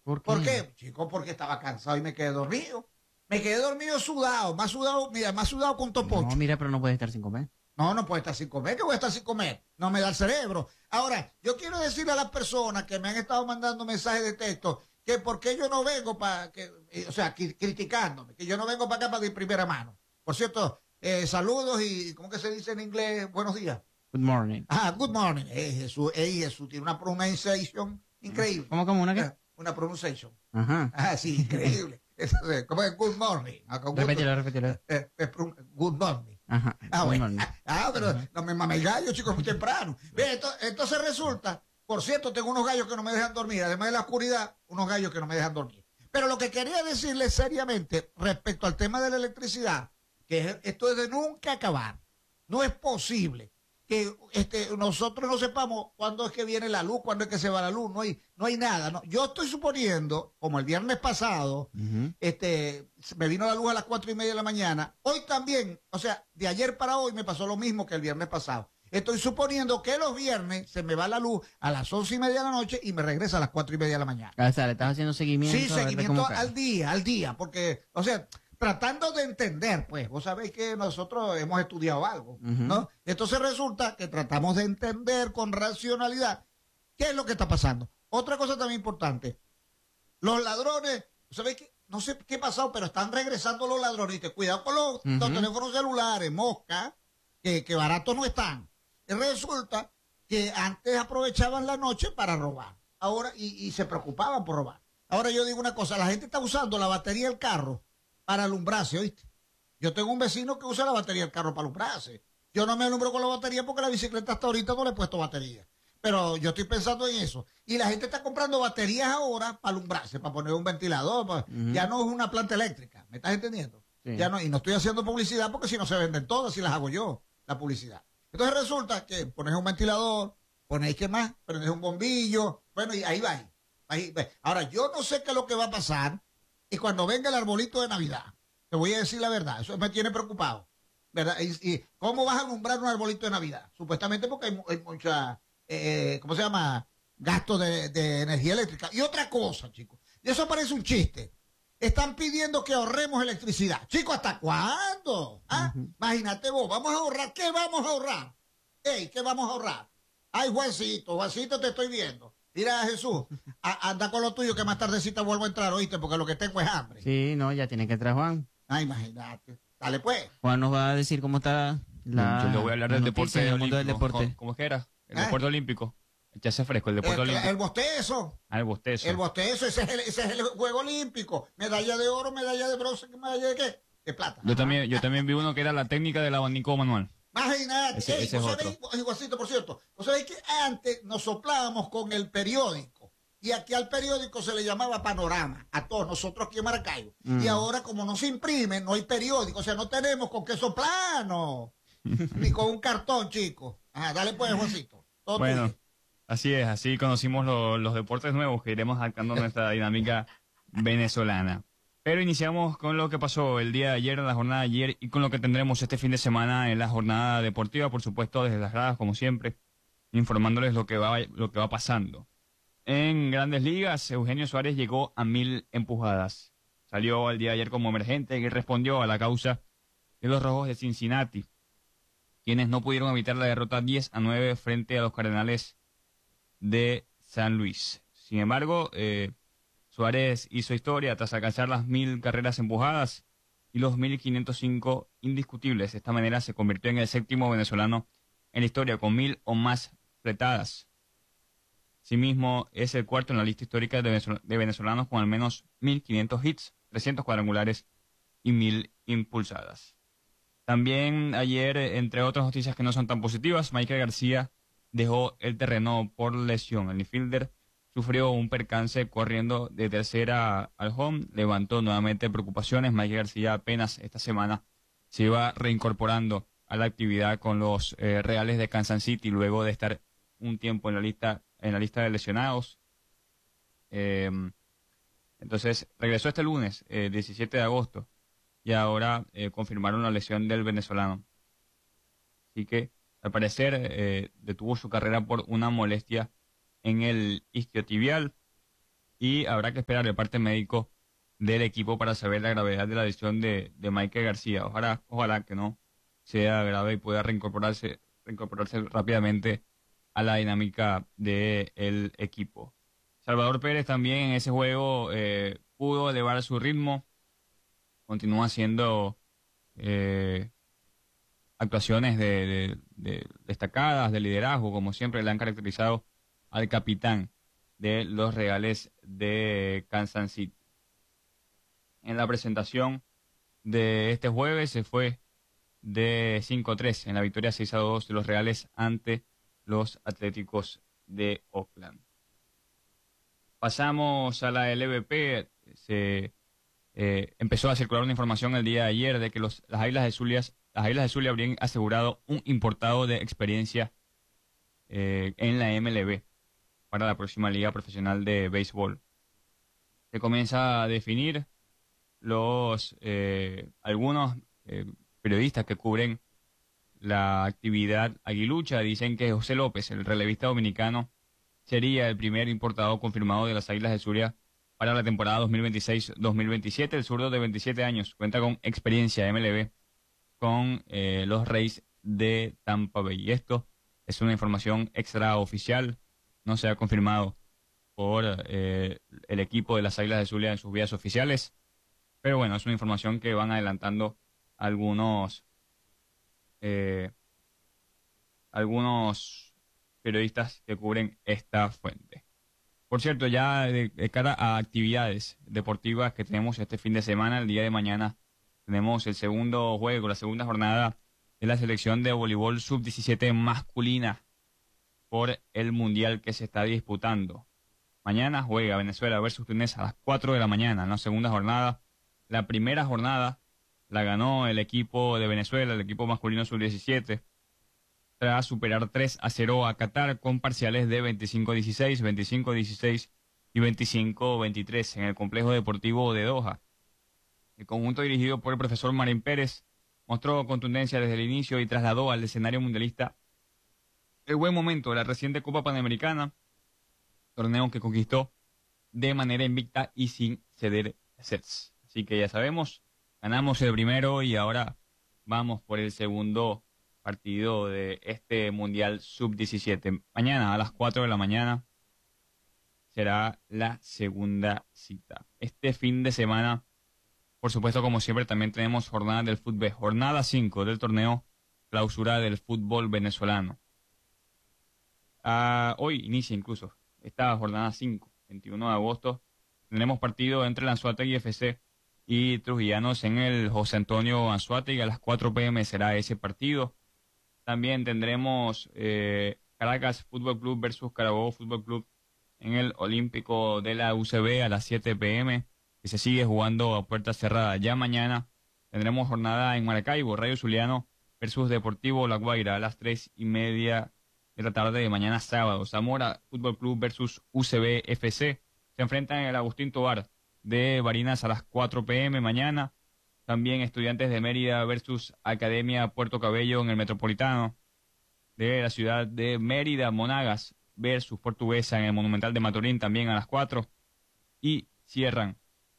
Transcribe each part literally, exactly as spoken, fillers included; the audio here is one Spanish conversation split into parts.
¿Por qué? ¿Por qué? Chico, porque estaba cansado y me quedé dormido. Me quedé dormido sudado, más sudado, mira, más sudado con topocho. No, mira, pero no puede estar sin comer. No, no puede estar sin comer, que voy a estar sin comer. No me da el cerebro. Ahora, yo quiero decirle a las personas que me han estado mandando mensajes de texto que por qué yo no vengo para que, o sea, criticándome, que yo no vengo para acá para de primera mano. Por cierto, eh, saludos y, ¿cómo que se dice en inglés? Buenos días. Good morning. Ah, good morning. Eh, Jesús, eh, Jesús tiene una pronunciación increíble. ¿Cómo, cómo, una qué? Eh, una pronunciación. Ajá. Ah, sí, increíble. ¿Cómo es good morning? Ah, good, repítelo, repítelo. Eh, eh, good morning. Ajá. Ah, Good bueno. morning. Ah, pero Ajá. no me mame el gallo, chicos, muy temprano. Ve, esto- entonces resulta, por cierto, tengo unos gallos que no me dejan dormir, además de la oscuridad, unos gallos que no me dejan dormir. Pero lo que quería decirles seriamente respecto al tema de la electricidad, que es- esto es de nunca acabar. No es posible que este, nosotros no sepamos cuándo es que viene la luz, cuándo es que se va la luz, no hay, no hay nada. No. Yo estoy suponiendo, como el viernes pasado, Ujú. este, me vino la luz a las cuatro y media de la mañana, hoy también, o sea, de ayer para hoy me pasó lo mismo que el viernes pasado. Estoy suponiendo que los viernes se me va la luz a las once y media de la noche y me regresa a las cuatro y media de la mañana. O sea, le estás haciendo seguimiento. Sí, a ver de seguimiento cómo cae. al día, al día, porque, o sea, tratando de entender, pues, vos sabéis que nosotros hemos estudiado algo, Ujú. ¿no? Entonces resulta que tratamos de entender con racionalidad qué es lo que está pasando. Otra cosa también importante, los ladrones, ¿sabéis qué? No sé qué ha pasado, pero están regresando los ladrones. Cuidado con los, Ujú. los teléfonos celulares, mosca, que, que baratos no están. Y resulta que antes aprovechaban la noche para robar. Ahora, y, y se preocupaban por robar. Ahora yo digo una cosa, la gente está usando la batería del carro para alumbrarse, ¿oíste? Yo tengo un vecino que usa la batería del carro para alumbrarse. Yo no me alumbro con la batería porque la bicicleta hasta ahorita no le he puesto batería. Pero yo estoy pensando en eso. Y la gente está comprando baterías ahora para alumbrarse, para poner un ventilador. para- Ujú. Ya no es una planta eléctrica. ¿Me estás entendiendo? Sí. Ya no, y no estoy haciendo publicidad porque si no se venden todas, si las hago yo, la publicidad. Entonces resulta que pones un ventilador, ponéis qué más, prendes un bombillo, bueno, y ahí va. Ahí va. Ahora, yo no sé qué es lo que va a pasar y cuando venga el arbolito de Navidad, te voy a decir la verdad, eso me tiene preocupado, ¿verdad? Y, y ¿cómo vas a alumbrar un arbolito de Navidad? Supuestamente porque hay, mu- hay mucha, eh, ¿cómo se llama? Gasto de, de energía eléctrica. Y otra cosa, chicos, y eso parece un chiste. Están pidiendo que ahorremos electricidad. Chicos, ¿hasta cuándo? ¿Ah? Ujú. Imagínate vos, vamos a ahorrar. ¿Qué vamos a ahorrar? Ey, ¿qué vamos a ahorrar? Ay, Juancito, Juancito, te estoy viendo. Mira, Jesús, a- anda con lo tuyo que más tardecita vuelvo a entrar, ¿oíste? Porque lo que tengo es hambre. Sí, no, ya tiene que entrar Juan. Ah, imagínate. Dale, pues. Juan nos va a decir cómo está la. Yo le voy a hablar las del noticias deporte en el mundo del olímpico. deporte. ¿Cómo, cómo es que era? El ¿Eh? deporte olímpico. Echarse fresco, el deporte El, olímpico. el bostezo. Ah, el bostezo. El bostezo, ese es el, ese es el juego olímpico. Medalla de oro, medalla de bronce, medalla de qué? De plata. Yo también, yo también vi uno que era la técnica del abanico manual. Imagínate. Ese- Ey, ese es ¿vos otro. sabéis, ay, Juancito, por cierto, vos sabéis que antes nos soplábamos con el periódico. Y aquí al periódico se le llamaba panorama, a todos nosotros aquí en Maracaibo. Mm. Y ahora, como no se imprime, no hay periódico, o sea, no tenemos con qué soplarnos. Ni con un cartón, chicos. Ajá, dale pues, Juancito. Todo Bueno, tuyo. así es, así conocimos lo- los deportes nuevos que iremos adaptando a nuestra dinámica venezolana. Pero iniciamos con lo que pasó el día de ayer, en la jornada de ayer, y con lo que tendremos este fin de semana en la jornada deportiva, por supuesto, desde las gradas, como siempre, informándoles lo que va, lo que va pasando. En Grandes Ligas, Eugenio Suárez llegó a mil empujadas. Salió el día de ayer como emergente y respondió a la causa de los Rojos de Cincinnati, quienes no pudieron evitar la derrota diez a nueve frente a los Cardenales de San Luis. Sin embargo, eh, Suárez hizo historia tras alcanzar las mil carreras empujadas y los mil quinientos cinco indiscutibles. De esta manera se convirtió en el séptimo venezolano en la historia con mil o más fletadas. Asimismo, es el cuarto en la lista histórica de, venezol- de venezolanos con al menos mil quinientos hits, trescientos cuadrangulares y mil impulsadas. También ayer, eh, entre otras noticias que no son tan positivas, Michael García dejó el terreno por lesión. El infielder sufrió un percance corriendo de tercera al home, levantó nuevamente preocupaciones. Michael García apenas esta semana se iba reincorporando a la actividad con los eh, Reales de Kansas City luego de estar un tiempo en la lista en la lista de lesionados. Eh, entonces regresó este lunes, eh, diecisiete de agosto, y ahora eh, confirmaron la lesión del venezolano. Así que, al parecer, eh, detuvo su carrera por una molestia en el isquiotibial. y habrá que esperar el parte médico del equipo para saber la gravedad de la lesión de, de Michael García. Ojalá, ojalá que no sea grave y pueda reincorporarse, reincorporarse rápidamente a la dinámica del equipo. Salvador Pérez también en ese juego eh, pudo elevar su ritmo, continúa haciendo eh, actuaciones de, de, de destacadas, de liderazgo, como siempre le han caracterizado al capitán de los Reales de Kansas City. En la presentación de este jueves se fue de cinco a tres en la victoria seis a dos de los Reales ante los Atléticos de Oakland. Pasamos a la L V P. Se eh, empezó a circular una información el día de ayer de que los, las Águilas de Zulia, las Águilas de Zulia habrían asegurado un importado de experiencia eh, en la M L B para la próxima liga profesional de béisbol. Se comienza a definir los eh, algunos eh, periodistas que cubren la actividad aguilucha. Dicen que José López, el relevista dominicano, sería el primer importado confirmado de las Águilas de Zulia para la temporada dos mil veintiséis dos mil veintisiete. El zurdo de veintisiete años cuenta con experiencia M L B con eh, los Rays de Tampa Bay. Y esto es una información extraoficial, no se ha confirmado por eh, el equipo de las Águilas de Zulia en sus vías oficiales. Pero bueno, es una información que van adelantando algunos eh, algunos periodistas que cubren esta fuente. Por cierto, ya de, de cara a actividades deportivas que tenemos este fin de semana, el día de mañana tenemos el segundo juego, la segunda jornada de la selección de voleibol sub diecisiete masculina por el mundial que se está disputando. Mañana juega Venezuela versus Túnez a las cuatro de la mañana en la segunda jornada. La primera jornada la ganó el equipo de Venezuela, el equipo masculino sub diecisiete, tras superar tres a cero a Qatar con parciales de veinticinco a dieciséis, veinticinco a dieciséis y veinticinco a veintitrés en el complejo deportivo de Doha. El conjunto dirigido por el profesor Marín Pérez mostró contundencia desde el inicio y trasladó al escenario mundialista el buen momento de la reciente Copa Panamericana, torneo que conquistó de manera invicta y sin ceder sets. Así que ya sabemos, ganamos el primero y ahora vamos por el segundo partido de este Mundial sub diecisiete. Mañana a las cuatro de la mañana será la segunda cita. Este fin de semana, por supuesto, como siempre, también tenemos jornada del fútbol, jornada cinco del torneo clausura del fútbol venezolano. Uh, hoy inicia incluso esta jornada cinco, veintiuno de agosto. Tendremos partido entre el Anzoátegui F C y Trujillanos en el José Antonio Anzoátegui. A las cuatro p m será ese partido. También tendremos eh, Caracas Fútbol Club versus Carabobo Fútbol Club en el Olímpico de la U C B a las siete p m, que se sigue jugando a puerta cerrada. Ya mañana tendremos jornada en Maracaibo, Rayo Zuliano versus Deportivo La Guaira a las tres y media de la tarde de mañana sábado. Zamora Fútbol Club versus U C B F C se enfrentan en el Agustín Tobar de Barinas a las cuatro p m mañana. También Estudiantes de Mérida versus Academia Puerto Cabello en el Metropolitano de la ciudad de Mérida. Monagas versus Portuguesa en el Monumental de Maturín también a las cuatro. Y cierran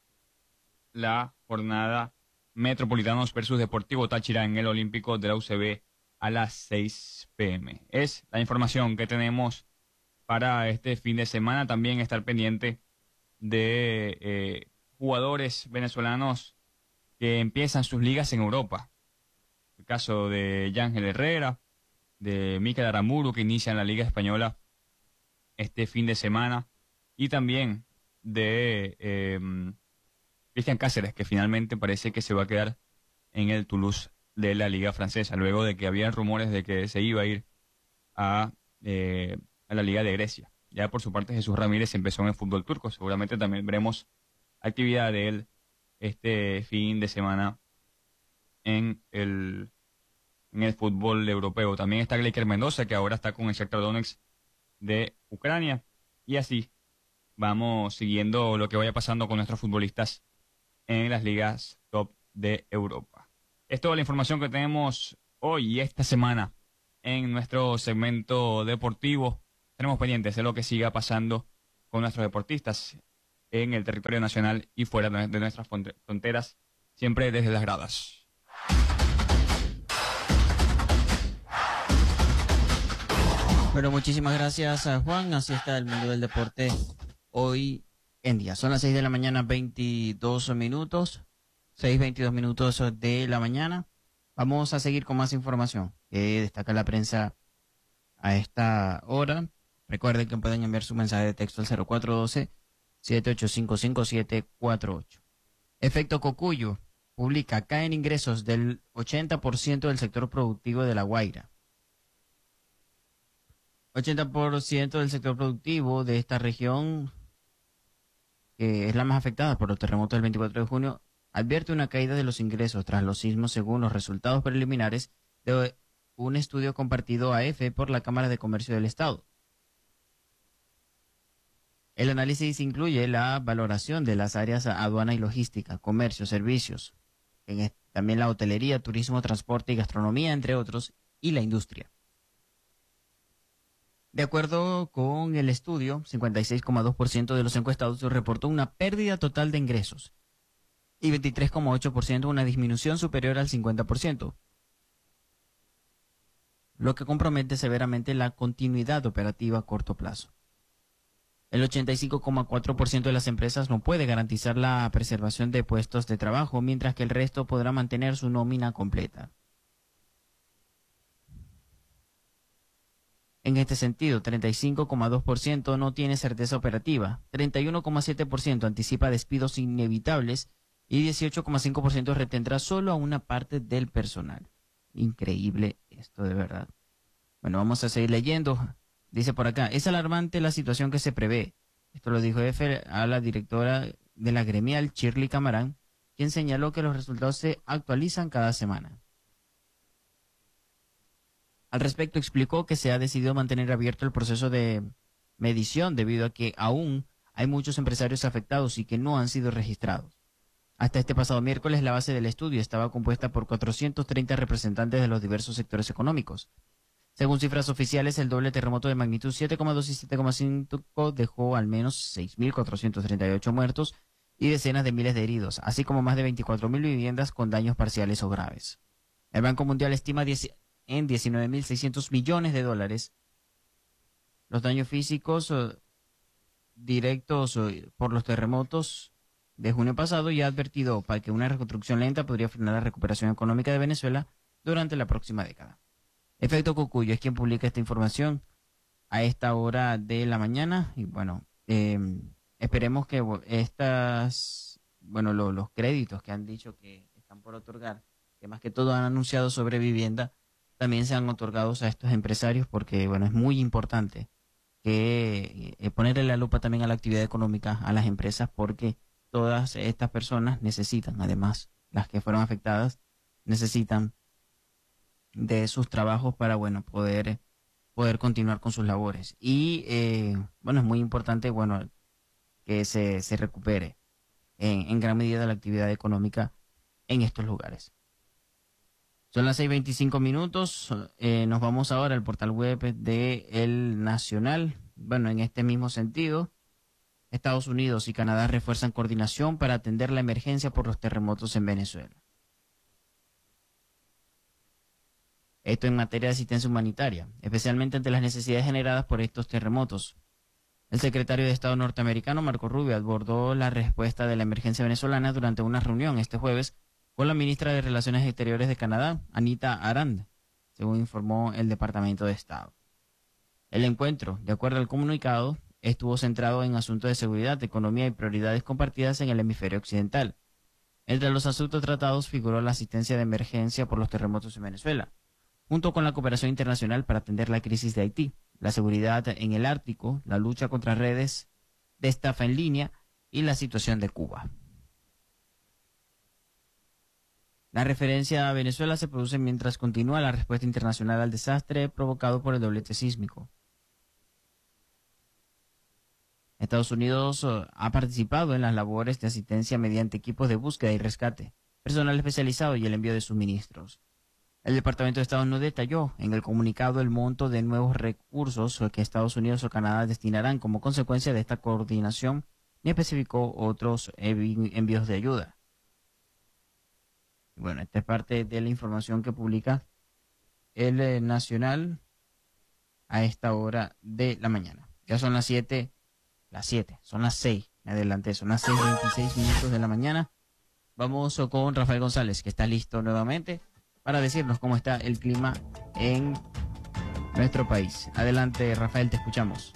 la jornada Metropolitanos versus Deportivo Táchira en el Olímpico de la U C B a las seis p m Es la información que tenemos para este fin de semana. También estar pendiente de eh, jugadores venezolanos que empiezan sus ligas en Europa. El caso de Yángel Herrera, de Mikel Aramburu, que inicia en la Liga Española este fin de semana, y también de eh, Cristian Cáceres, que finalmente parece que se va a quedar en el Toulouse de la Liga Francesa, luego de que había rumores de que se iba a ir a, eh, a la Liga de Grecia. Ya por su parte Jesús Ramírez empezó en el fútbol turco. Seguramente también veremos actividad de él este fin de semana en el, en el fútbol europeo. También está Gleiker Mendoza, que ahora está con el Shakhtar Donetsk de Ucrania. Y así vamos siguiendo lo que vaya pasando con nuestros futbolistas en las ligas top de Europa. Es toda la información que tenemos hoy y esta semana en nuestro segmento deportivo. Tenemos pendientes de lo que siga pasando con nuestros deportistas. en el territorio nacional y fuera de de nuestras fronte- fronteras, siempre desde las gradas. Bueno, muchísimas gracias a Juan. Así está el mundo del deporte hoy en día. Son las seis de la mañana, veintidós minutos. seis, veintidós minutos de la mañana. Vamos a seguir con más información que destaca la prensa a esta hora. Recuerden que pueden enviar su mensaje de texto al cero cuatro uno dos, siete ocho cinco cinco, siete cuatro ocho. Efecto Cocuyo publica, caen ingresos del ochenta por ciento del sector productivo de La Guaira. ochenta por ciento del sector productivo de esta región, que es la más afectada por los terremotos del veinticuatro de junio, advierte una caída de los ingresos tras los sismos según los resultados preliminares de un estudio compartido a F por la Cámara de Comercio del Estado. El análisis incluye la valoración de las áreas aduana y logística, comercio, servicios, en es- también la hotelería, turismo, transporte y gastronomía, entre otros, y la industria. De acuerdo con el estudio, cincuenta y seis coma dos por ciento de los encuestados reportó una pérdida total de ingresos y veintitrés coma ocho por ciento una disminución superior al cincuenta por ciento, lo que compromete severamente la continuidad operativa a corto plazo. El ochenta y cinco coma cuatro por ciento de las empresas no puede garantizar la preservación de puestos de trabajo, mientras que el resto podrá mantener su nómina completa. En este sentido, treinta y cinco coma dos por ciento no tiene certeza operativa, treinta y uno coma siete por ciento anticipa despidos inevitables y dieciocho coma cinco por ciento retendrá solo a una parte del personal. Increíble esto, de verdad. Bueno, vamos a seguir leyendo. Dice por acá, es alarmante la situación que se prevé. Esto lo dijo F a la directora de la gremial, Shirley Camarán, quien señaló que los resultados se actualizan cada semana. Al respecto, explicó que se ha decidido mantener abierto el proceso de medición debido a que aún hay muchos empresarios afectados y que no han sido registrados. Hasta este pasado miércoles, la base del estudio estaba compuesta por cuatrocientos treinta representantes de los diversos sectores económicos. Según cifras oficiales, el doble terremoto de magnitud siete coma dos y siete coma cinco dejó al menos seis mil cuatrocientos treinta y ocho muertos y decenas de miles de heridos, así como más de veinticuatro mil viviendas con daños parciales o graves. El Banco Mundial estima en diecinueve mil seiscientos millones de dólares los daños físicos eh, directos eh, por los terremotos de junio pasado y ha advertido para que una reconstrucción lenta podría frenar la recuperación económica de Venezuela durante la próxima década. Efecto Cocuyo es quien publica esta información a esta hora de la mañana y bueno, eh, esperemos que estas, bueno, lo, los créditos que han dicho que están por otorgar, que más que todo han anunciado sobre vivienda, también sean otorgados a estos empresarios porque, bueno, es muy importante que eh, ponerle la lupa también a la actividad económica, a las empresas, porque todas estas personas necesitan, además, las que fueron afectadas, necesitan de sus trabajos para, bueno, poder, poder continuar con sus labores. Y, eh, bueno, es muy importante, bueno, que se, se recupere en, en gran medida la actividad económica en estos lugares. Son las seis veinticinco minutos, eh, nos vamos ahora al portal web de El Nacional. Bueno, en este mismo sentido, Estados Unidos y Canadá refuerzan coordinación para atender la emergencia por los terremotos en Venezuela. Esto en materia de asistencia humanitaria, especialmente ante las necesidades generadas por estos terremotos. El secretario de Estado norteamericano, Marco Rubio, abordó la respuesta de la emergencia venezolana durante una reunión este jueves con la ministra de Relaciones Exteriores de Canadá, Anita Arand, según informó el Departamento de Estado. El encuentro, de acuerdo al comunicado, estuvo centrado en asuntos de seguridad, economía y prioridades compartidas en el hemisferio occidental. Entre los asuntos tratados figuró la asistencia de emergencia por los terremotos en Venezuela, junto con la cooperación internacional para atender la crisis de Haití, la seguridad en el Ártico, la lucha contra redes de estafa en línea y la situación de Cuba. La referencia a Venezuela se produce mientras continúa la respuesta internacional al desastre provocado por el doblete sísmico. Estados Unidos uh, ha participado en las labores de asistencia mediante equipos de búsqueda y rescate, personal especializado y el envío de suministros. El Departamento de Estado no detalló en el comunicado el monto de nuevos recursos que Estados Unidos o Canadá destinarán como consecuencia de esta coordinación, ni especificó otros envi- envíos de ayuda. Bueno, esta es parte de la información que publica el eh, Nacional a esta hora de la mañana. Ya son las siete, las siete, son las seis, me adelanté, son las seis veintiséis minutos de la mañana. Vamos con Rafael González, que está listo nuevamente para decirnos cómo está el clima en nuestro país. Adelante, Rafael, te escuchamos.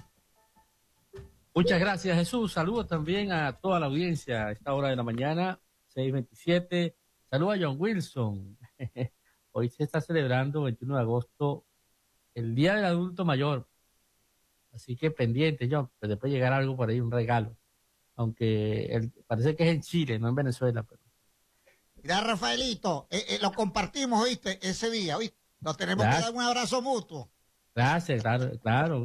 Muchas gracias, Jesús. Saludos también a toda la audiencia a esta hora de la mañana, seis veintisiete. Saludos a John Wilson. Hoy se está celebrando, veintiuno de agosto, el Día del Adulto Mayor. Así que pendiente, John, pues después llegar algo por ahí, un regalo. Aunque el, parece que es en Chile, no en Venezuela. Pero... Mira, Rafaelito, eh, eh, lo compartimos, ¿oíste? Ese día, ¿oíste? Nos tenemos Gracias. que dar un abrazo mutuo. Gracias, claro, claro.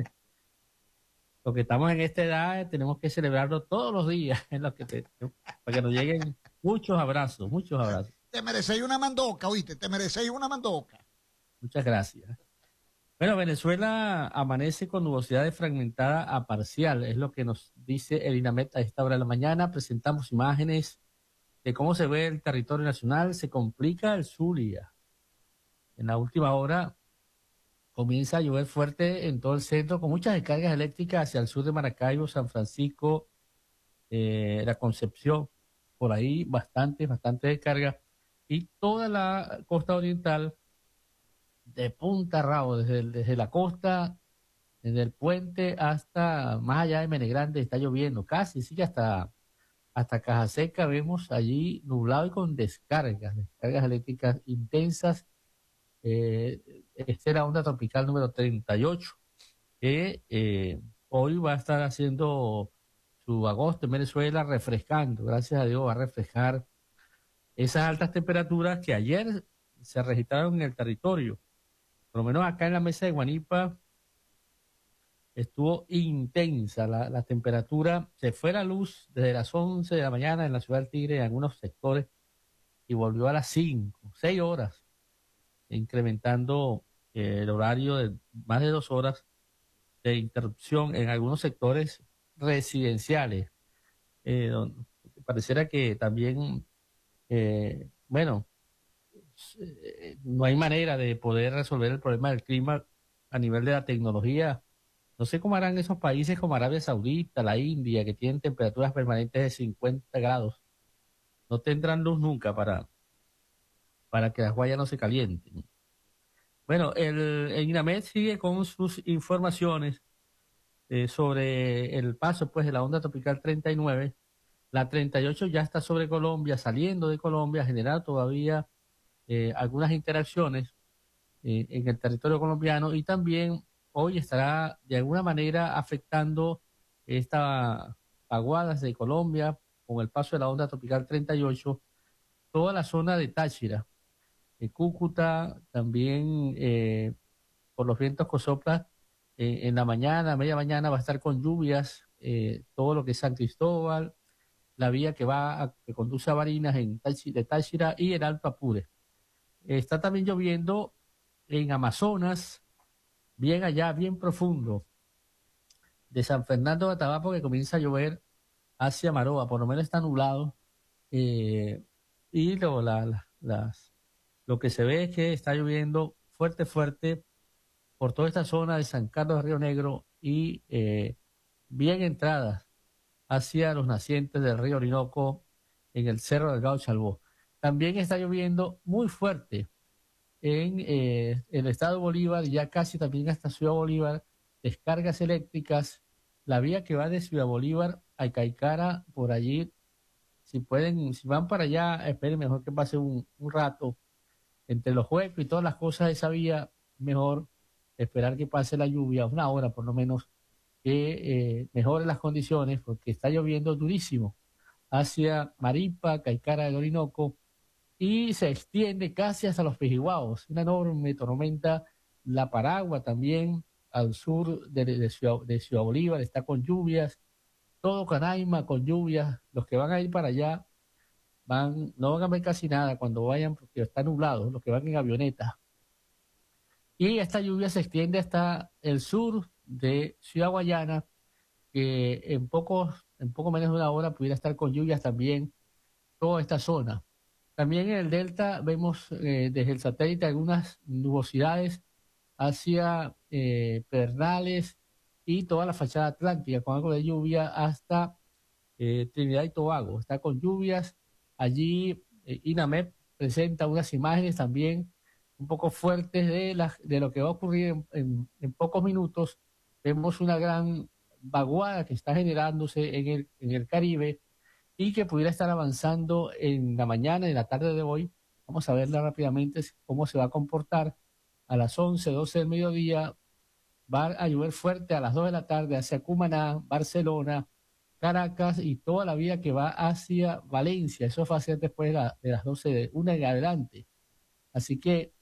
Los que estamos en esta edad tenemos que celebrarlo todos los días, en los que te, para que nos lleguen muchos abrazos, muchos abrazos. Te merecéis una mandoca, ¿oíste? Te merecéis una mandoca. Muchas gracias. Bueno, Venezuela amanece con nubosidad fragmentada a parcial, es lo que nos dice el INAMET a esta hora de la mañana. Presentamos imágenes de cómo se ve el territorio nacional. Se complica el Zulia. En la última hora comienza a llover fuerte en todo el centro, con muchas descargas eléctricas hacia el sur de Maracaibo, San Francisco, eh, La Concepción, por ahí bastante, bastante descarga. Y toda la costa oriental, de punta a rabo, desde, el- desde la costa, desde el puente hasta más allá de Menegrande, está lloviendo, casi, sí, hasta, hasta Caja Seca vemos allí nublado y con descargas, descargas eléctricas intensas. Eh, esta es la onda tropical número treinta y ocho, que eh, hoy va a estar haciendo su agosto en Venezuela, refrescando, gracias a Dios va a refrescar esas altas temperaturas que ayer se registraron en el territorio. Por lo menos acá en la mesa de Guanipa estuvo intensa la, la temperatura. Se fue la luz desde las once de la mañana en la ciudad del Tigre en algunos sectores y volvió a las cinco, seis horas, incrementando eh, el horario de más de dos horas de interrupción en algunos sectores residenciales. Eh, don- pareciera que también, eh, bueno, eh, no hay manera de poder resolver el problema del clima a nivel de la tecnología. No sé cómo harán esos países como Arabia Saudita, la India, que tienen temperaturas permanentes de cincuenta grados. No tendrán luz nunca para, para que las guayas no se calienten. Bueno, el, el INAMED sigue con sus informaciones eh, sobre el paso pues de la onda tropical treinta y nueve. La treinta y ocho ya está sobre Colombia, saliendo de Colombia, generando todavía eh, algunas interacciones eh, en el territorio colombiano, y también hoy estará de alguna manera afectando estas vaguadas de Colombia con el paso de la onda tropical treinta y ocho, toda la zona de Táchira, de Cúcuta, también eh, por los vientos que soplan eh, en la mañana, media mañana va a estar con lluvias, eh, todo lo que es San Cristóbal, la vía que va a- que conduce a Barinas en Táchi- de Táchira y el Alto Apure. Está también lloviendo en Amazonas, bien allá, bien profundo, de San Fernando de Atabapo, que comienza a llover hacia Maroa, por lo menos está nublado, eh, y lo, la- la- las, lo que se ve es que está lloviendo fuerte, fuerte por toda esta zona de San Carlos de Río Negro y eh, bien entradas hacia los nacientes del río Orinoco en el Cerro Delgado Chalbó. También está lloviendo muy fuerte en eh, el estado Bolívar, ya casi también hasta Ciudad Bolívar, descargas eléctricas, la vía que va de Ciudad Bolívar a Caicara, por allí, si pueden, si van para allá, esperen mejor que pase un, un rato, entre los huecos y todas las cosas de esa vía, mejor esperar que pase la lluvia, una hora por lo menos, que eh, mejore las condiciones, porque está lloviendo durísimo hacia Maripa, Caicara del Orinoco, y se extiende casi hasta los Pejiguaos, una enorme tormenta. La Paragua también, al sur de, de Ciudad, de Ciudad Bolívar, está con lluvias, todo Canaima con lluvias. Los que van a ir para allá van, no van a ver casi nada cuando vayan porque está nublado, los que van en avioneta. Y esta lluvia se extiende hasta el sur de Ciudad Guayana, que en pocos en poco menos de una hora pudiera estar con lluvias también toda esta zona. También en el delta vemos eh, desde el satélite algunas nubosidades hacia eh, Pedernales y toda la fachada atlántica con algo de lluvia hasta eh, Trinidad y Tobago. Está con lluvias. Allí eh, INAMEP presenta unas imágenes también un poco fuertes de, la, de lo que va a ocurrir en, en, en pocos minutos. Vemos una gran vaguada que está generándose en el, en el Caribe y que pudiera estar avanzando en la mañana, en la tarde de hoy. Vamos a verla rápidamente cómo se va a comportar. A las once, doce del mediodía va a llover fuerte a las dos de la tarde hacia Cumaná, Barcelona, Caracas y toda la vía que va hacia Valencia. Eso va a ser después de, la, de las doce de una en adelante. Así que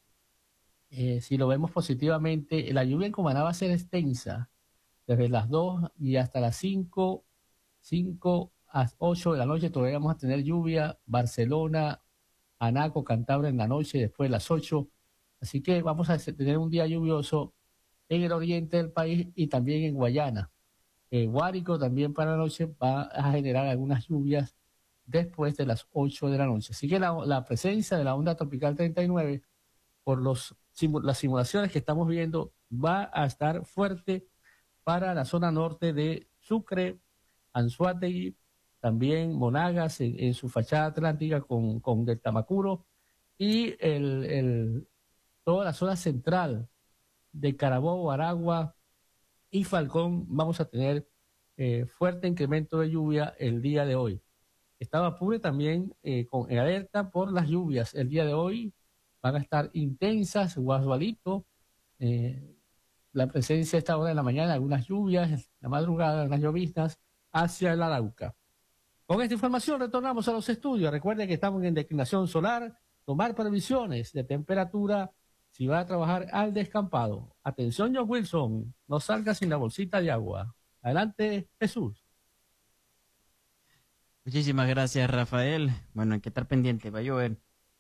eh, si lo vemos positivamente, la lluvia en Cumaná va a ser extensa desde las dos y hasta las cinco, cinco a ocho de la noche todavía vamos a tener lluvia. Barcelona, Anaco, Cantabria en la noche, después de las ocho. Así que vamos a tener un día lluvioso en el oriente del país y también en Guayana. Eh, Guárico también para la noche va a generar algunas lluvias después de las ocho de la noche. Así que la, la presencia de la onda tropical treinta y nueve, por los, las simulaciones que estamos viendo, va a estar fuerte para la zona norte de Sucre, Anzoátegui, también Monagas en, en su fachada atlántica con, con del Tamacuro y el, el, toda la zona central de Carabobo, Aragua y Falcón. Vamos a tener eh, fuerte incremento de lluvia el día de hoy. Estado Apure también eh, con en alerta por las lluvias. El día de hoy van a estar intensas, Guasualito, eh, la presencia a esta hora de la mañana, algunas lluvias, la madrugada, unas lloviznas hacia el Arauca. Con esta información retornamos a los estudios. Recuerden que estamos en declinación solar, tomar previsiones de temperatura si va a trabajar al descampado. Atención, John Wilson, no salga sin la bolsita de agua. Adelante, Jesús. Muchísimas gracias, Rafael. Bueno, hay que estar pendiente, va a llover.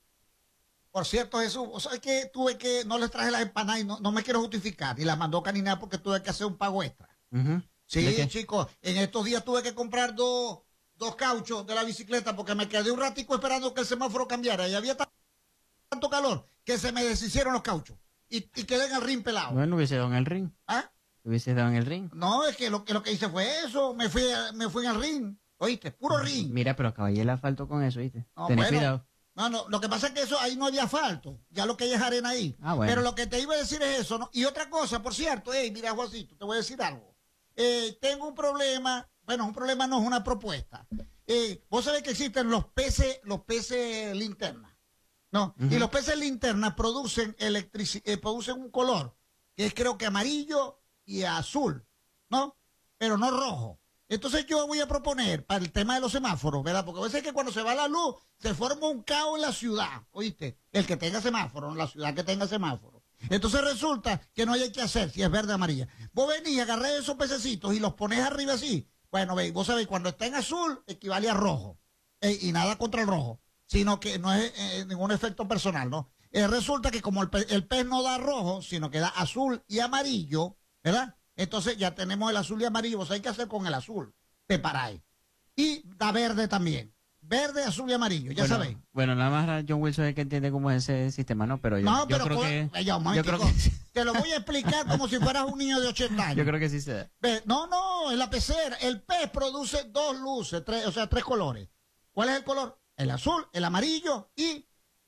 Por cierto, Jesús, o sea que tuve que, no les traje las empanadas y no, no me quiero justificar, y las mandó Caniná porque tuve que hacer un pago extra. Uh-huh. Sí, chicos, en estos días tuve que comprar dos, dos cauchos de la bicicleta porque me quedé un ratico esperando que el semáforo cambiara y había tanto calor que se me deshicieron los cauchos y, y quedé en el ring pelado. Bueno, hubiese dado en el ring. ¿Ah? Hubiese dado en el ring. No, es que lo, que lo que hice fue eso, me fui, me fui en el ring, oíste, puro ring. Mira, pero acabé el asfalto con eso, ¿viste? No, Ten bueno, cuidado. No, no, lo que pasa es que eso ahí no había asfalto, ya lo que hay es arena ahí. Ah, bueno. Pero lo que te iba a decir es eso, ¿no? Y otra cosa, por cierto, hey, mira, Juancito, te voy a decir algo. Eh, tengo un problema, bueno, un problema no es una propuesta. Eh, vos sabés que existen los peces, los peces linterna, ¿no? Uh-huh. Y los peces linterna producen electrici- eh, producen un color que es creo que amarillo y azul, ¿no? Pero no rojo. Entonces yo voy a proponer para el tema de los semáforos, ¿verdad? Porque a veces que cuando se va la luz se forma un caos en la ciudad, ¿oíste? El que tenga semáforo, la ciudad que tenga semáforo. Entonces resulta que no hay que hacer si es verde o amarilla. Vos venís, agarré esos pececitos y los pones arriba así. Bueno, veis, vos sabéis, cuando está en azul equivale a rojo. Eh, y nada contra el rojo, sino que no es eh, ningún efecto personal, ¿no? Eh, resulta que como el, pe- el pez no da rojo, sino que da azul y amarillo, ¿verdad? Entonces ya tenemos el azul y amarillo, vos hay que hacer con el azul, te paráis. Y da verde también. Verde, azul y amarillo, ya bueno, sabéis. Bueno, nada más John Wilson es el que entiende cómo es ese sistema, ¿no? Pero yo, No, yo pero creo co- que... eh, ya, un yo creo momentico. que... Te lo voy a explicar como si fueras un niño de ochenta años. Yo creo que sí se da. Ve, no, no, en la pecera. El pez produce dos luces, tres, o sea, tres colores. ¿Cuál es el color? El azul, el amarillo y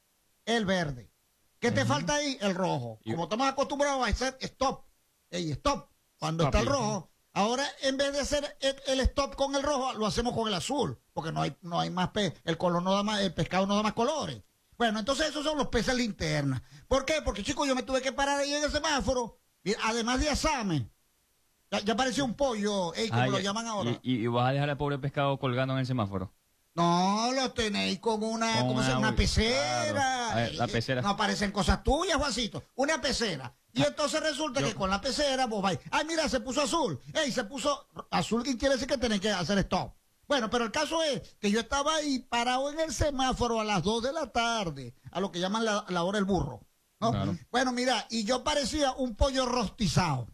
el verde. ¿Qué uh-huh. te falta ahí? El rojo. Como estamos acostumbrados a hacer stop. Ey, stop. Cuando stop, está el rojo. Ahora, en vez de hacer el, el stop con el rojo, lo hacemos con el azul. Porque no hay, no hay más pez. El color no da más, el pescado no da más colores. Bueno, entonces esos son los peces linterna. ¿Por qué? Porque, chicos, yo me tuve que parar ahí en el semáforo. Y además de asame. Ya, ya pareció un pollo, ey, como ah, lo ya, llaman ahora. Y, y vas a dejar al pobre pescado colgando en el semáforo? No, lo tenéis con una, con ¿cómo una, se llama? Una pecera. Claro. Ver, la pecera. No aparecen cosas tuyas, Juancito. Una pecera. Y entonces resulta yo, que con la pecera vos vais. Ay, mira, se puso azul. Ey, se puso azul, que quiere decir que tenés que hacer stop. Bueno, pero el caso es que yo estaba ahí parado en el semáforo a las dos de la tarde, a lo que llaman la, la hora del burro, ¿no? Claro. Bueno, mira, y yo parecía un pollo rostizado.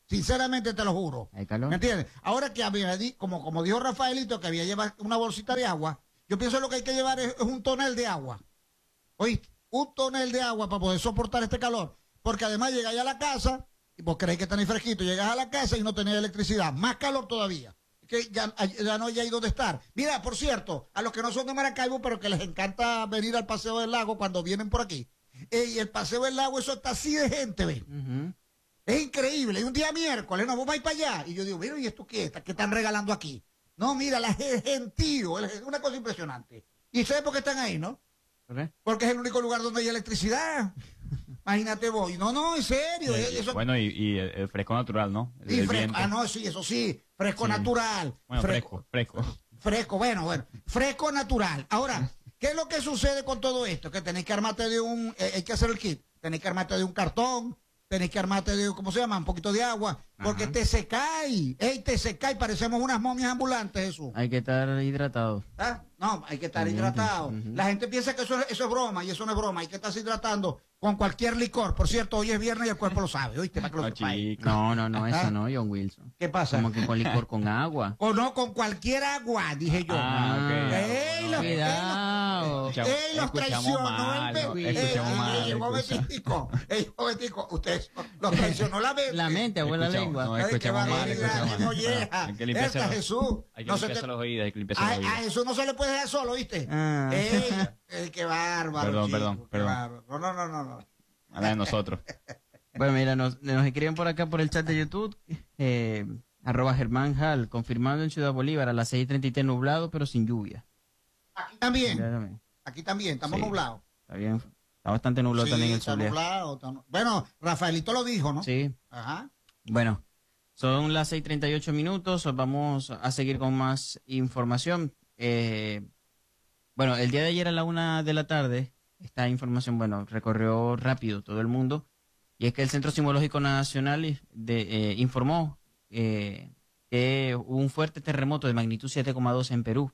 Sinceramente te lo juro. Hay calor. ¿Me entiendes? Ahora que había, di- como, como dijo Rafaelito, que había llevado una bolsita de agua, yo pienso que lo que hay que llevar es, es un tonel de agua. ¿Oíste? Un tonel de agua para poder soportar este calor. Porque además llegáis a la casa, y vos creéis que tenéis fresquito, llegas a la casa y no tenéis electricidad. Más calor todavía. Que ya, ya no hay dónde estar. Mira, por cierto, a los que no son de Maracaibo, pero que les encanta venir al Paseo del Lago cuando vienen por aquí. Eh, y el Paseo del Lago, eso está así de gente, ¿ves? Ujú. Es increíble. Y un día miércoles, no, vos vais para allá. Y yo digo, mira, ¿y esto qué? ¿Qué están regalando aquí? No, mira, la ge- gentío. Es una cosa impresionante. ¿Y sabes por qué están ahí, no? ¿Por qué? Porque es el único lugar donde hay electricidad. Imagínate vos. Y no, no, en serio. eh, eso- Bueno, y, y el, el fresco natural, ¿no? El, y el fresco. viento. Ah, no, sí, eso sí. Fresco Sí. natural. Bueno, fresco, fresco. Fresco, bueno, bueno. Fresco natural. Ahora, ¿qué es lo que sucede con todo esto? Que tenéis que armarte de un... eh, hay que hacer el kit. Tenéis que armarte de un cartón. Tenéis que armarte de, ¿cómo se llama? Un poquito de agua. Porque Ajá. te secáis. Ey, te secáis. Parecemos unas momias ambulantes, Jesús. Hay que estar hidratado. ¿Ah? No, hay que estar También, hidratado. ujú. La gente piensa que eso es, eso es broma y eso no es broma. Hay que estarse hidratando con cualquier licor. Por cierto, hoy es viernes y el cuerpo lo sabe. ¿Oíste? Para que lo No, sepáis. chico. No, no, no, eso Ah. no, John Wilson. ¿Qué pasa? Como que con licor con agua. O no, con cualquier agua, dije yo. Ah, ok. ¡Ey, los, Cuidado. Escuchamos- ey, los escuchamos traicionó mal, el no, bebé! escuchamos ey, mal, ey, un momentico, ey, un momentico, ustedes los traicionó la mente. La mente, abuela Escuchamos, lengua. no, Ay, qué escuchamos mal, barbaridad, escuchamos mal. molleja. Hay que limpiarse Esta, los- Jesús. Hay que No se limpiarse te- los oídos, hay que limpiarse A, los a oídos. Jesús no se le puede dejar solo, ¿viste? Ah. Ey, ey, qué bárbaro. Perdón, chico, perdón, qué perdón. bárbaro. No, no, no, no, no. Habla de nosotros. Bueno, mira, nos, nos escriben por acá por el chat de YouTube, eh, arroba Germán Hall, confirmando en Ciudad Bolívar a las seis y treinta y tres nublado, pero sin lluvia. Aquí también, Mírame, aquí también, estamos Sí. nublados. Está bien, está bastante nublado Sí, también el está sol. nublado. está nu- Bueno, Rafaelito lo dijo, ¿no? Sí, Ajá. bueno, son las seis y treinta y ocho minutos, vamos a seguir con más información. Eh, bueno, el día de ayer a la una de la tarde, esta información, bueno, recorrió rápido todo el mundo, y es que el Centro Sismológico Nacional de, eh, informó eh, que hubo un fuerte terremoto de magnitud siete coma dos en Perú.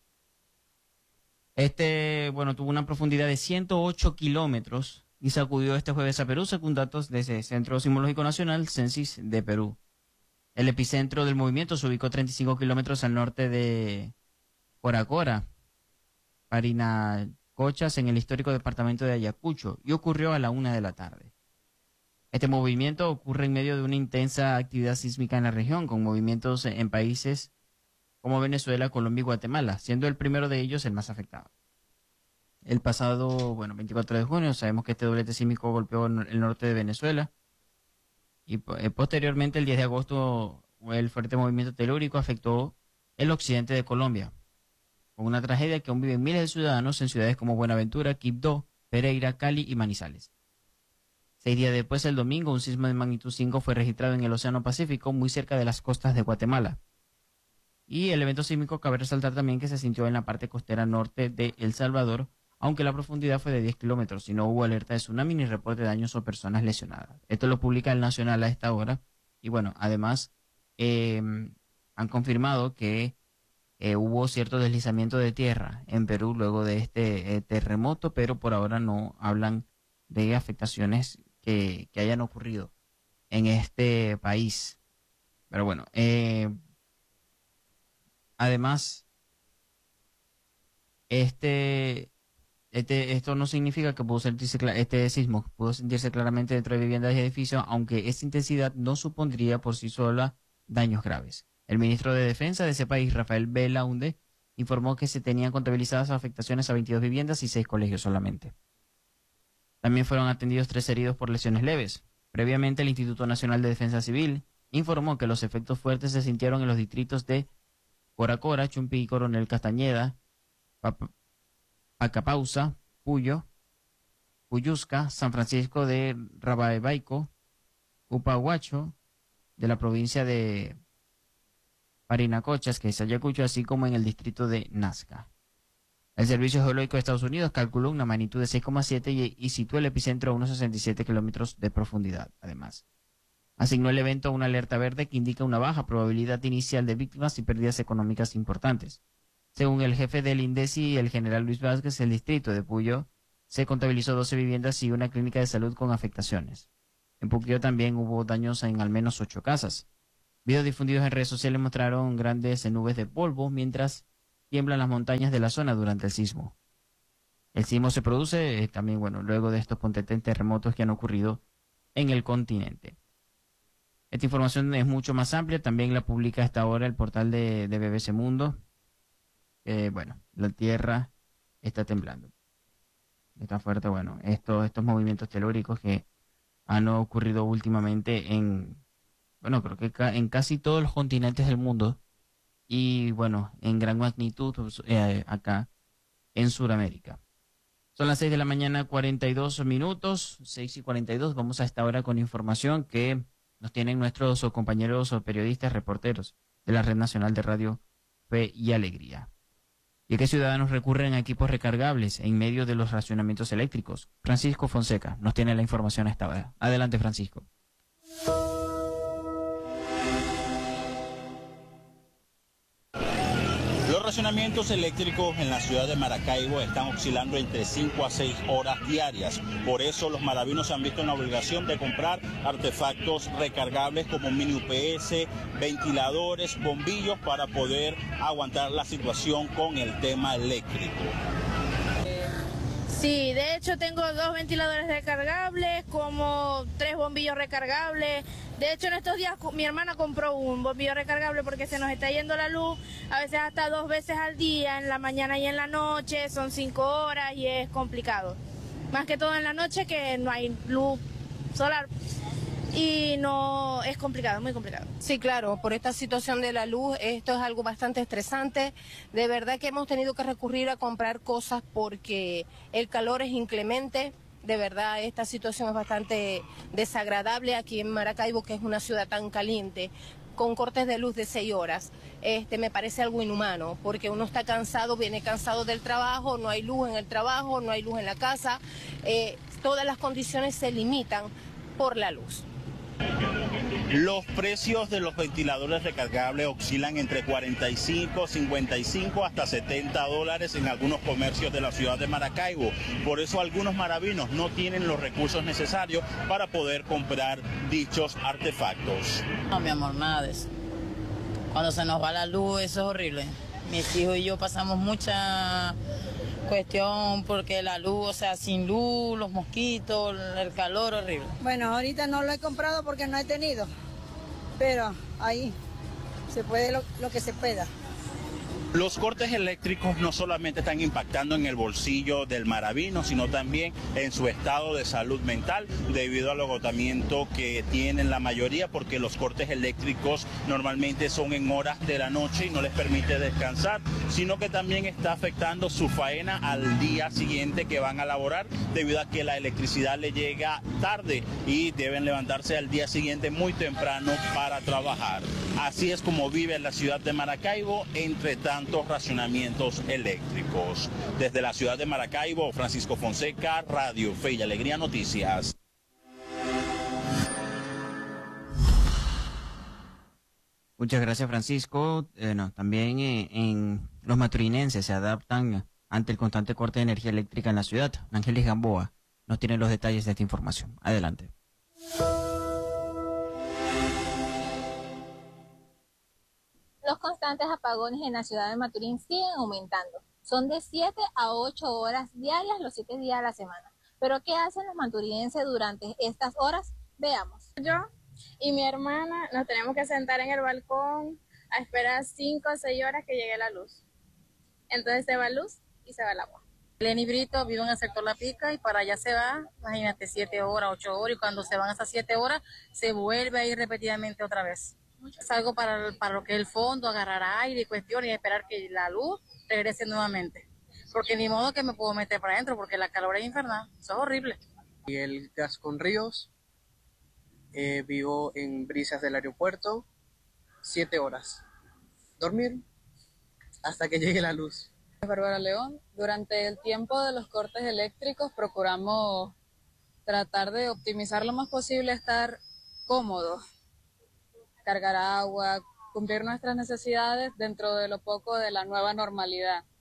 Este, bueno, tuvo una profundidad de ciento ocho kilómetros y sacudió este jueves a Perú, según datos desde el Centro Sismológico Nacional, Censis de Perú. El epicentro del movimiento se ubicó treinta y cinco kilómetros al norte de Coracora, Parinacochas, en el histórico departamento de Ayacucho, y ocurrió a la una de la tarde. Este movimiento ocurre en medio de una intensa actividad sísmica en la región, con movimientos en países como Venezuela, Colombia y Guatemala, siendo el primero de ellos el más afectado. El pasado, bueno, veinticuatro de junio, sabemos que este doblete sísmico golpeó el norte de Venezuela, y eh, posteriormente, el diez de agosto, el fuerte movimiento telúrico afectó el occidente de Colombia, con una tragedia que aún viven miles de ciudadanos en ciudades como Buenaventura, Quibdó, Pereira, Cali y Manizales. Seis días después, el domingo, un sismo de magnitud cinco fue registrado en el Océano Pacífico, muy cerca de las costas de Guatemala. Y el evento sísmico cabe resaltar también que se sintió en la parte costera norte de El Salvador, aunque la profundidad fue de diez kilómetros y no hubo alerta de tsunami ni reporte de daños o personas lesionadas. Esto lo publica el Nacional a esta hora. Y bueno, además eh, han confirmado que eh, hubo cierto deslizamiento de tierra en Perú luego de este eh, terremoto, pero por ahora no hablan de afectaciones que, que hayan ocurrido en este país. Pero bueno, eh, además, este, este, esto no significa que pudo sentirse, cla- este sismo pudo sentirse claramente dentro de viviendas y edificios, aunque esa intensidad no supondría por sí sola daños graves. El ministro de Defensa de ese país, Rafael Belaunde, informó que se tenían contabilizadas afectaciones a veintidós viviendas y seis colegios solamente. También fueron atendidos tres heridos por lesiones leves. Previamente, el Instituto Nacional de Defensa Civil informó que los efectos fuertes se sintieron en los distritos de Coracora, Chumpi y Coronel Castañeda, Pap- Pacapausa, Puyo, Puyusca, San Francisco de Rabaebaico, Upahuacho, de la provincia de Parinacochas, que es Ayacucho, así como en el distrito de Nazca. El Servicio Geológico de Estados Unidos calculó una magnitud de seis coma siete y, y situó el epicentro a unos sesenta y siete kilómetros de profundidad, además. Asignó el evento a una alerta verde que indica una baja probabilidad inicial de víctimas y pérdidas económicas importantes. Según el jefe del INDECI, el general Luis Vázquez, el distrito de Puyo se contabilizó doce viviendas y una clínica de salud con afectaciones. En Puquio también hubo daños en al menos ocho casas. Videos difundidos en redes sociales mostraron grandes nubes de polvo mientras tiemblan las montañas de la zona durante el sismo. El sismo se produce eh, también, bueno, luego de estos potentes terremotos que han ocurrido en el continente. Esta información es mucho más amplia, también la publica a esta hora el portal de, de B B C Mundo. Eh, bueno, la Tierra está temblando. Está fuerte, bueno, estos, estos movimientos telúricos que han ocurrido últimamente en, bueno, creo que ca en casi todos los continentes del mundo y, bueno, en gran magnitud eh, acá en Sudamérica. Son las seis de la mañana, cuarenta y dos minutos, seis y cuarenta y dos. Vamos a esta hora con información que nos tienen nuestros o compañeros o periodistas, reporteros de la Red Nacional de Radio Fe y Alegría. Y que ciudadanos recurren a equipos recargables en medio de los racionamientos eléctricos. Francisco Fonseca nos tiene la información a esta hora. Adelante, Francisco. Los racionamientos eléctricos en la ciudad de Maracaibo están oscilando entre cinco a seis horas diarias. Por eso los maravinos se han visto en la obligación de comprar artefactos recargables como mini U P S, ventiladores, bombillos para poder aguantar la situación con el tema eléctrico. Sí, de hecho tengo dos ventiladores recargables, como tres bombillos recargables. De hecho en estos días mi hermana compró un bombillo recargable porque se nos está yendo la luz, a veces hasta dos veces al día, en la mañana y en la noche, son cinco horas y es complicado. Más que todo en la noche que no hay luz solar. Y no, es complicado, muy complicado. Sí, claro, por esta situación de la luz, esto es algo bastante estresante. De verdad que hemos tenido que recurrir a comprar cosas porque el calor es inclemente. De verdad, esta situación es bastante desagradable aquí en Maracaibo, que es una ciudad tan caliente, con cortes de luz de seis horas. Este, me parece algo inhumano, porque uno está cansado, viene cansado del trabajo, no hay luz en el trabajo, no hay luz en la casa. Eh, todas las condiciones se limitan por la luz. Los precios de los ventiladores recargables oscilan entre cuarenta y cinco, cincuenta y cinco hasta setenta dólares en algunos comercios de la ciudad de Maracaibo. Por eso algunos maravinos no tienen los recursos necesarios para poder comprar dichos artefactos. No, mi amor, nada de eso. Cuando se nos va la luz, eso es horrible. Mis hijos y yo pasamos mucha cuestión porque la luz, o sea, sin luz, los mosquitos, el calor horrible. Bueno, ahorita no lo he comprado porque no he tenido, pero ahí se puede lo, lo que se pueda. Los cortes eléctricos no solamente están impactando en el bolsillo del maravino, sino también en su estado de salud mental debido al agotamiento que tienen la mayoría, porque los cortes eléctricos normalmente son en horas de la noche y no les permite descansar, sino que también está afectando su faena al día siguiente que van a laborar debido a que la electricidad le llega tarde y deben levantarse al día siguiente muy temprano para trabajar. Así es como vive la ciudad de Maracaibo entre tantos racionamientos eléctricos. Desde la ciudad de Maracaibo, Francisco Fonseca, Radio Fe y Alegría Noticias. Muchas gracias, Francisco. Eh, no, también eh, en los maturinenses se adaptan ante el constante corte de energía eléctrica en la ciudad. Ángeles Gamboa nos tiene los detalles de esta información. Adelante. Los constantes apagones en la ciudad de Maturín siguen aumentando. Son de siete a ocho horas diarias los siete días a la semana. ¿Pero qué hacen los maturinenses durante estas horas? Veamos. Yo y mi hermana nos tenemos que sentar en el balcón a esperar cinco o seis horas que llegue la luz. Entonces se va luz y se va el agua. Lenny Brito vive en el sector La Pica y para allá se va, imagínate, siete horas, ocho horas, y cuando se van esas siete horas se vuelve a ir repetidamente otra vez. Es algo para, para lo que es el fondo, agarrar aire y cuestiones y esperar que la luz regrese nuevamente. Porque ni modo que me puedo meter para adentro porque la calor es infernal, eso es horrible. Y el Gascón Ríos, eh, vivo en Brisas del Aeropuerto, siete horas. Dormir hasta que llegue la luz. Bárbara León, durante el tiempo de los cortes eléctricos procuramos tratar de optimizar lo más posible, estar cómodos. Cargar agua, cumplir nuestras necesidades dentro de lo poco de la nueva normalidad.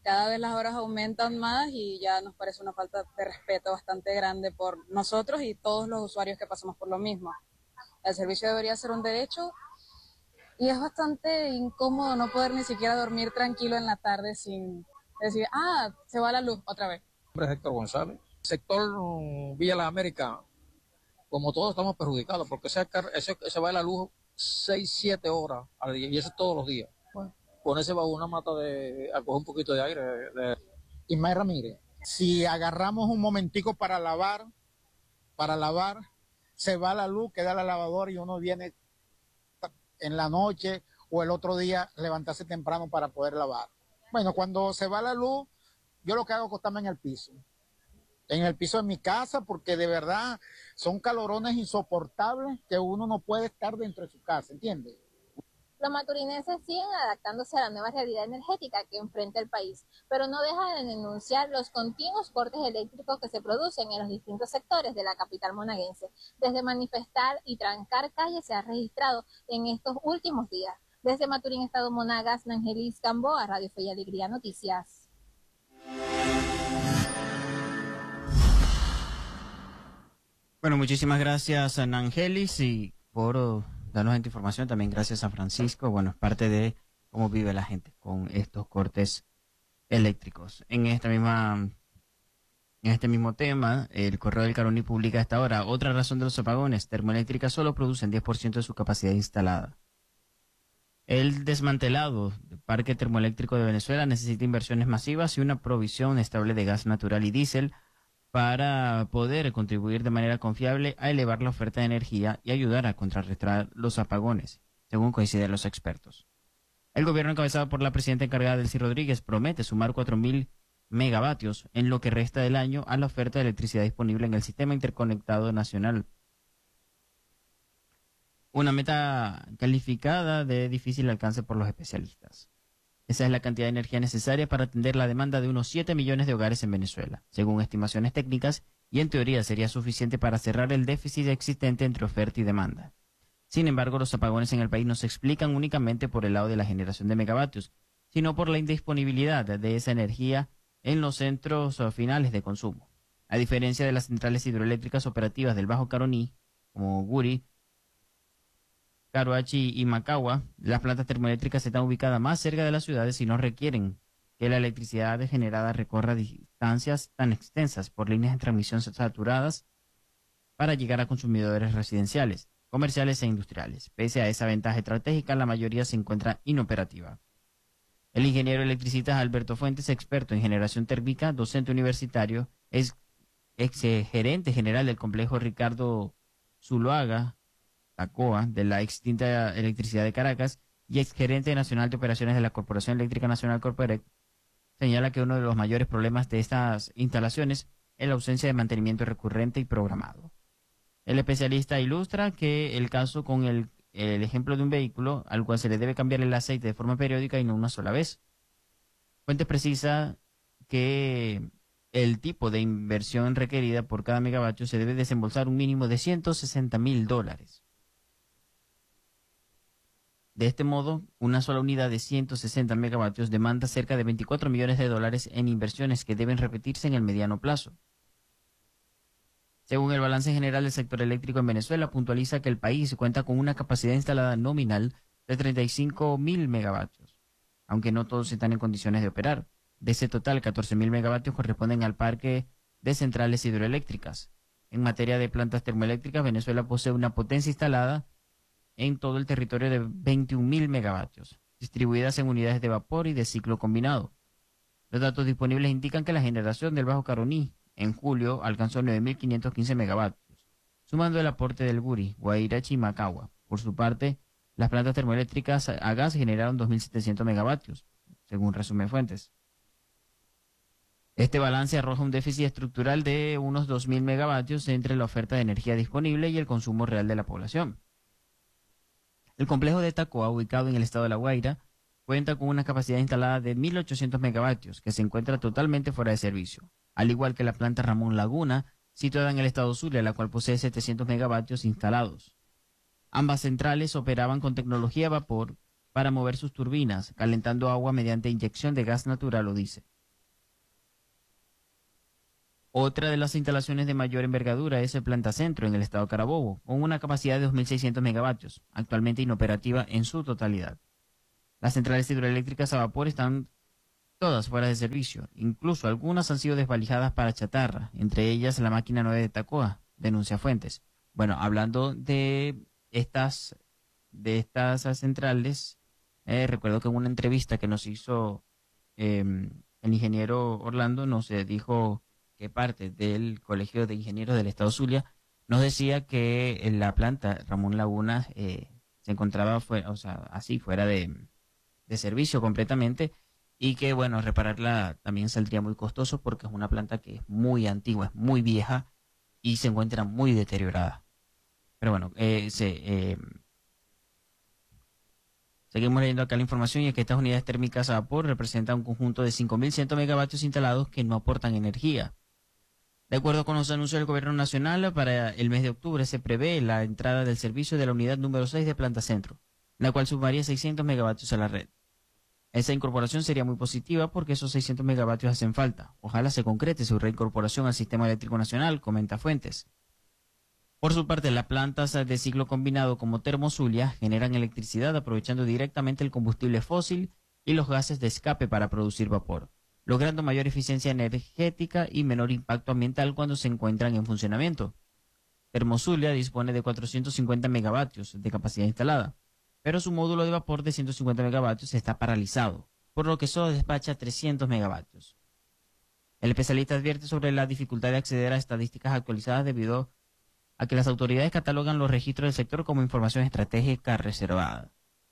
cada vez las horas aumentan más y ya nos parece una falta de respeto bastante grande por nosotros y todos los usuarios que pasamos por lo mismo. El servicio debería ser un derecho y es bastante incómodo no poder ni siquiera dormir tranquilo en la tarde sin decir, ah, se va la luz otra vez. Mi nombre es Héctor González. Sector Villa Las Américas, como todos estamos perjudicados porque se, se va la luz seis, siete horas al día y eso todos los días. Bueno, ponerse bajo una mata de, a coger un poquito de aire. De, de... Ismael Ramírez, si agarramos un momentico para lavar, para lavar, se va la luz, queda la lavadora y uno viene en la noche o el otro día levantarse temprano para poder lavar. Bueno, cuando se va la luz, yo lo que hago es acostarme en el piso. En el piso de mi casa, porque de verdad son calorones insoportables que uno no puede estar dentro de su casa, ¿entiendes? Los maturinenses siguen adaptándose a la nueva realidad energética que enfrenta el país, pero no dejan de denunciar los continuos cortes eléctricos que se producen en los distintos sectores de la capital monaguense. Desde manifestar y trancar calles se ha registrado en estos últimos días. Desde Maturín, Estado Monagas, Nangelis Gamboa, Radio Fe y Alegría Noticias. Bueno, muchísimas gracias a Nangelis y por uh, darnos esta información. También gracias a Francisco. Bueno, es parte de cómo vive la gente con estos cortes eléctricos. En esta misma, en este mismo tema, el Correo del Caroní publica a esta hora otra razón de los apagones. Termoeléctricas solo producen diez por ciento de su capacidad instalada. El desmantelado del parque termoeléctrico de Venezuela necesita inversiones masivas y una provisión estable de gas natural y diésel para poder contribuir de manera confiable a elevar la oferta de energía y ayudar a contrarrestar los apagones, según coinciden los expertos. El gobierno encabezado por la presidenta encargada Delcy Rodríguez promete sumar cuatro mil megavatios en lo que resta del año a la oferta de electricidad disponible en el sistema interconectado nacional. Una meta calificada de difícil alcance por los especialistas. Esa es la cantidad de energía necesaria para atender la demanda de unos siete millones de hogares en Venezuela, según estimaciones técnicas, y en teoría sería suficiente para cerrar el déficit existente entre oferta y demanda. Sin embargo, los apagones en el país no se explican únicamente por el lado de la generación de megavatios, sino por la indisponibilidad de esa energía en los centros finales de consumo. A diferencia de las centrales hidroeléctricas operativas del Bajo Caroní, como Guri, Caroachi y Macagua, las plantas termoeléctricas están ubicadas más cerca de las ciudades y no requieren que la electricidad generada recorra distancias tan extensas por líneas de transmisión saturadas para llegar a consumidores residenciales, comerciales e industriales. Pese a esa ventaja estratégica, la mayoría se encuentra inoperativa. El ingeniero electricista Alberto Fuentes, experto en generación térmica, docente universitario, es ex gerente general del complejo Ricardo Zuloaga, Tacoa, de la extinta Electricidad de Caracas, y exgerente nacional de operaciones de la Corporación Eléctrica Nacional Corporec, señala que uno de los mayores problemas de estas instalaciones es la ausencia de mantenimiento recurrente y programado. El especialista ilustra que el caso con el, el ejemplo de un vehículo al cual se le debe cambiar el aceite de forma periódica y no una sola vez. Fuentes precisa que el tipo de inversión requerida por cada megavatio se debe desembolsar un mínimo de ciento sesenta mil dólares. De este modo, una sola unidad de ciento sesenta megavatios demanda cerca de veinticuatro millones de dólares en inversiones que deben repetirse en el mediano plazo. Según el balance general del sector eléctrico en Venezuela, puntualiza que el país cuenta con una capacidad instalada nominal de treinta y cinco mil megavatios, aunque no todos están en condiciones de operar. De ese total, catorce mil megavatios corresponden al parque de centrales hidroeléctricas. En materia de plantas termoeléctricas, Venezuela posee una potencia instalada en todo el territorio de veintiún mil megavatios, distribuidas en unidades de vapor y de ciclo combinado. Los datos disponibles indican que la generación del Bajo Caroní en julio alcanzó nueve mil quinientos quince megavatios, sumando el aporte del Guri, Guairachi y Macagua. Por su parte, las plantas termoeléctricas a gas generaron dos mil setecientos megavatios, según resumen Fuentes. Este balance arroja un déficit estructural de unos dos mil megavatios entre la oferta de energía disponible y el consumo real de la población. El complejo de Tacoa, ubicado en el estado de La Guaira, cuenta con una capacidad instalada de mil ochocientos megavatios, que se encuentra totalmente fuera de servicio, al igual que la planta Ramón Laguna, situada en el estado Zulia, la cual posee setecientos megavatios instalados. Ambas centrales operaban con tecnología a vapor para mover sus turbinas, calentando agua mediante inyección de gas natural o diésel. Otra de las instalaciones de mayor envergadura es el Planta Centro en el estado Carabobo, con una capacidad de dos mil seiscientos megavatios, actualmente inoperativa en su totalidad. Las centrales hidroeléctricas a vapor están todas fuera de servicio, incluso algunas han sido desvalijadas para chatarra, entre ellas la máquina nueve de Tacoa, denuncia Fuentes. Bueno, hablando de estas, de estas centrales, eh, recuerdo que en una entrevista que nos hizo eh, el ingeniero Orlando nos eh, dijo que parte del Colegio de Ingenieros del Estado Zulia nos decía que en la planta Ramón Laguna eh, se encontraba fuera, o sea, así fuera de, de servicio completamente, y que bueno, repararla también saldría muy costoso porque es una planta que es muy antigua, es muy vieja y se encuentra muy deteriorada. Pero bueno, eh, se, eh, seguimos leyendo acá la información, y es que estas unidades térmicas a vapor representan un conjunto de cinco mil cien megavatios instalados que no aportan energía. De acuerdo con los anuncios del Gobierno Nacional, para el mes de octubre se prevé la entrada del servicio de la unidad número seis de Planta Centro, la cual sumaría seiscientos megavatios a la red. Esa incorporación sería muy positiva porque esos seiscientos megavatios hacen falta. Ojalá se concrete su reincorporación al Sistema Eléctrico Nacional, comenta Fuentes. Por su parte, las plantas de ciclo combinado como Termozulia generan electricidad aprovechando directamente el combustible fósil y los gases de escape para producir vapor, logrando mayor eficiencia energética y menor impacto ambiental cuando se encuentran en funcionamiento. Termozulia dispone de cuatrocientos cincuenta megavatios de capacidad instalada, pero su módulo de vapor de ciento cincuenta megavatios está paralizado, por lo que solo despacha trescientos megavatios. El especialista advierte sobre la dificultad de acceder a estadísticas actualizadas debido a que las autoridades catalogan los registros del sector como información estratégica reservada.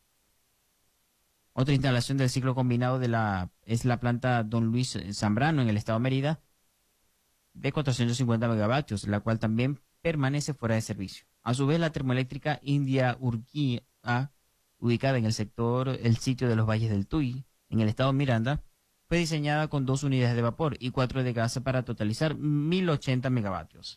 Otra instalación del ciclo combinado de la, es la planta Don Luis Zambrano en el estado de Mérida, de cuatrocientos cincuenta megavatios, la cual también permanece fuera de servicio. A su vez, la termoeléctrica India Urquía, ubicada en el sector El Sitio de los Valles del Tuy, en el estado de Miranda, fue diseñada con dos unidades de vapor y cuatro de gas para totalizar mil ochenta megavatios.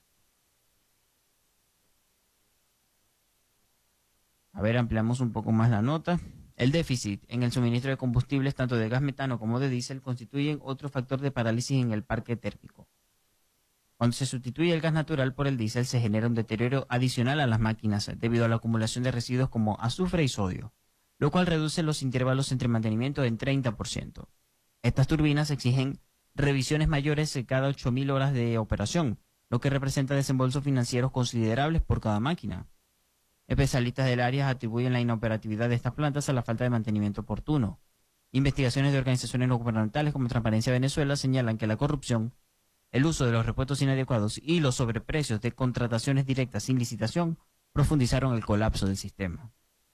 A ver, ampliamos un poco más la nota. El déficit en el suministro de combustibles, tanto de gas metano como de diésel, constituyen otro factor de parálisis en el parque térmico. Cuando se sustituye el gas natural por el diésel, se genera un deterioro adicional a las máquinas debido a la acumulación de residuos como azufre y sodio, lo cual reduce los intervalos entre mantenimiento en treinta por ciento. Estas turbinas exigen revisiones mayores cada ocho mil horas de operación, lo que representa desembolsos financieros considerables por cada máquina. Especialistas del área atribuyen la inoperatividad de estas plantas a la falta de mantenimiento oportuno. Investigaciones de organizaciones no gubernamentales como Transparencia Venezuela señalan que la corrupción, el uso de los repuestos inadecuados y los sobreprecios de contrataciones directas sin licitación profundizaron el colapso del sistema.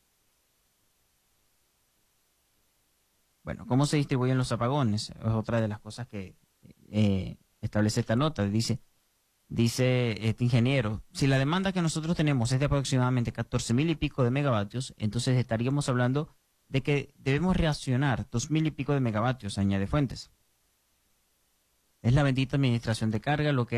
Bueno, ¿cómo se distribuyen los apagones? Es otra de las cosas que eh, establece esta nota. Dice... Dice este ingeniero, si la demanda que nosotros tenemos es de aproximadamente catorce mil y pico de megavatios, entonces estaríamos hablando de que debemos reaccionar dos mil y pico de megavatios, añade Fuentes. Es la bendita administración de carga lo que